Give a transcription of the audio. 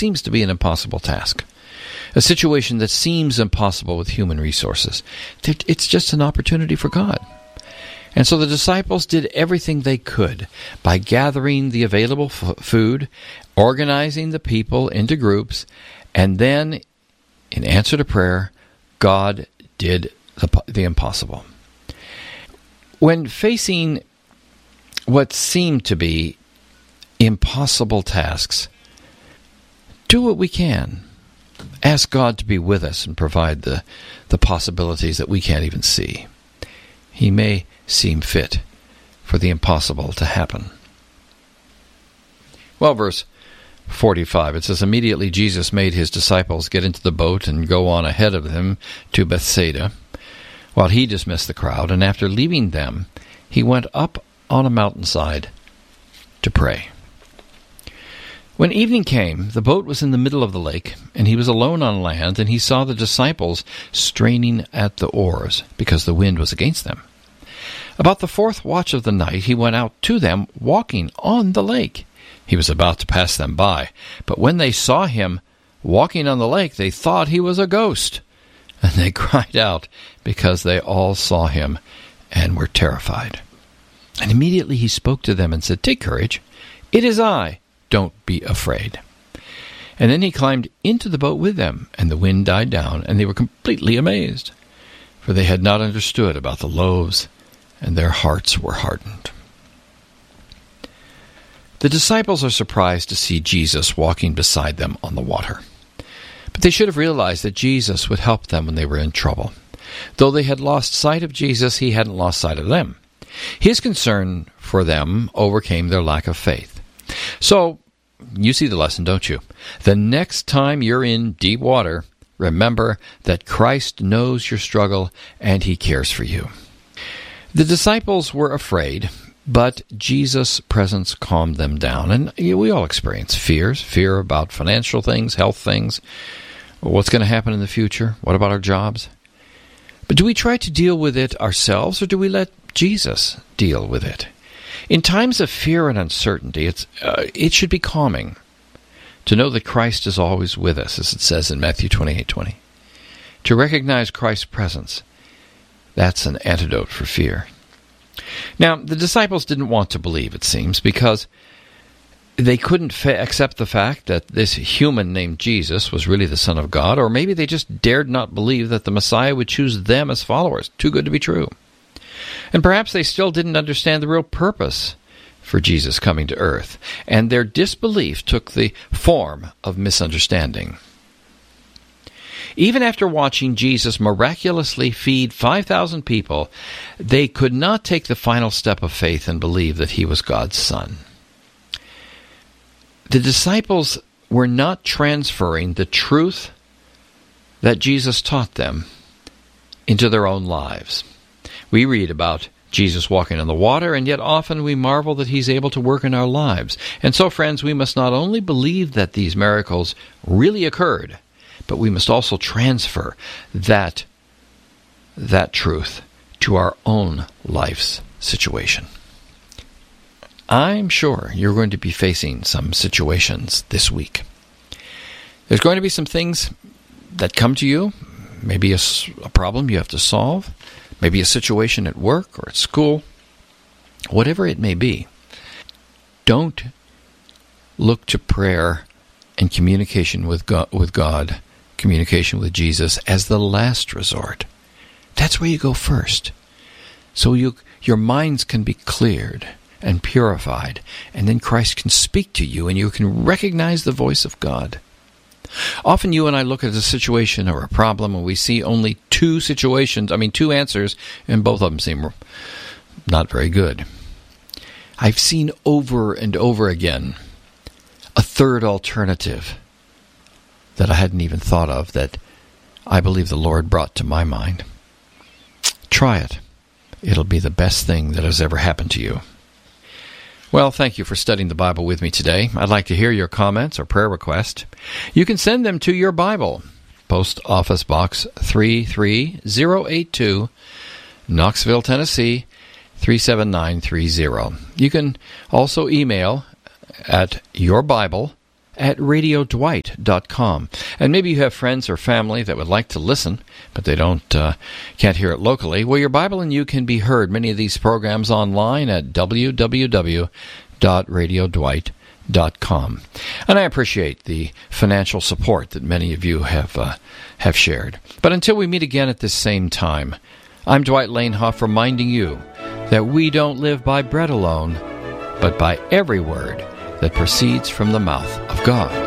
seems to be an impossible task, a situation that seems impossible with human resources. It's just an opportunity for God. And so the disciples did everything they could by gathering the available food, organizing the people into groups, and then, in answer to prayer, God did the impossible. When facing what seemed to be impossible tasks, do what we can. Ask God to be with us and provide the possibilities that we can't even see. He may seem fit for the impossible to happen. Well, verse 45, it says, "Immediately Jesus made his disciples get into the boat and go on ahead of him to Bethsaida, while he dismissed the crowd, and after leaving them, he went up on a mountainside to pray." When evening came, the boat was in the middle of the lake, and he was alone on land, and he saw the disciples straining at the oars, because the wind was against them. About the 4th watch of the night, he went out to them, walking on the lake. He was about to pass them by, but when they saw him walking on the lake, they thought he was a ghost, and they cried out, because they all saw him and were terrified. And immediately he spoke to them and said, "Take courage, it is I. Don't be afraid." And then he climbed into the boat with them, and the wind died down, and they were completely amazed, for they had not understood about the loaves, and their hearts were hardened. The disciples are surprised to see Jesus walking beside them on the water. But they should have realized that Jesus would help them when they were in trouble. Though they had lost sight of Jesus, he hadn't lost sight of them. His concern for them overcame their lack of faith. So, you see the lesson, don't you? The next time you're in deep water, remember that Christ knows your struggle and he cares for you. The disciples were afraid, but Jesus' presence calmed them down. And we all experience fear about financial things, health things, what's going to happen in the future, what about our jobs? But do we try to deal with it ourselves, or do we let Jesus deal with it? In times of fear and uncertainty, it should be calming to know that Christ is always with us, as it says in Matthew 28:20. To recognize Christ's presence, that's an antidote for fear. Now, the disciples didn't want to believe, it seems, because they couldn't accept the fact that this human named Jesus was really the Son of God, or maybe they just dared not believe that the Messiah would choose them as followers. Too good to be true. And perhaps they still didn't understand the real purpose for Jesus coming to earth, and their disbelief took the form of misunderstanding. Even after watching Jesus miraculously feed 5,000 people, they could not take the final step of faith and believe that he was God's Son. The disciples were not transferring the truth that Jesus taught them into their own lives. We read about Jesus walking on the water, and yet often we marvel that he's able to work in our lives. And so, friends, we must not only believe that these miracles really occurred, but we must also transfer that truth to our own life's situation. I'm sure you're going to be facing some situations this week. There's going to be some things that come to you, maybe a problem you have to solve, maybe a situation at work or at school, whatever it may be. Don't look to prayer and communication with God, communication with Jesus as the last resort. That's where you go first. So your minds can be cleared and purified, and then Christ can speak to you and you can recognize the voice of God. Often you and I look at a situation or a problem and we see only two answers, and both of them seem not very good. I've seen over and over again a third alternative that I hadn't even thought of that I believe the Lord brought to my mind. Try it. It'll be the best thing that has ever happened to you. Well, thank you for studying the Bible with me today. I'd like to hear your comments or prayer requests. You can send them to Your Bible, Post Office Box 33082, Knoxville, Tennessee 37930. You can also email at yourbible at radiodwight.com. And maybe you have friends or family that would like to listen, but they can't hear it locally. Well, Your Bible and You can be heard. Many of these programs online at www.radiodwight.com. And I appreciate the financial support that many of you have shared. But until we meet again at this same time, I'm Dwight Lanehoff, reminding you that we don't live by bread alone, but by every word that proceeds from the mouth of God.